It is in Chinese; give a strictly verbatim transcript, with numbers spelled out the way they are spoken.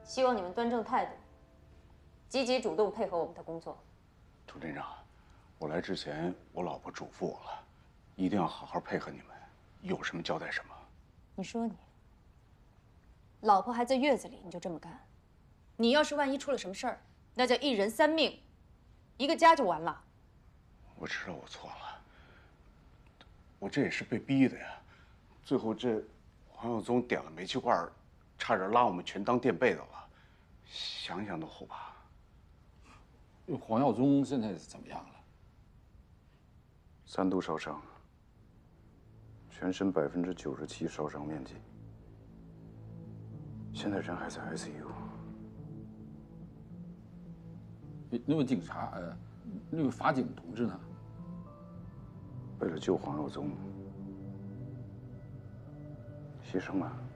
希望你们端正态度，积极主动配合我们的工作。 涂镇长，我来之前，我老婆嘱咐我了，一定要好好配合你们，有什么交代什么。 你说你，老婆还在月子里，你就这么干？你要是万一出了什么事儿，那叫一人三命，一个家就完了。 我知道我错了，我这也是被逼的呀。最后这黄耀宗点了煤气罐，差点拉我们全当垫背的了，想想都后怕。 黄耀宗现在怎么样了？ 三度烧伤，全身百分之九十七烧伤面积，现在人还在 I C U。 那位警察，呃，那位法警同志呢？ 为了救黄耀宗，牺牲了。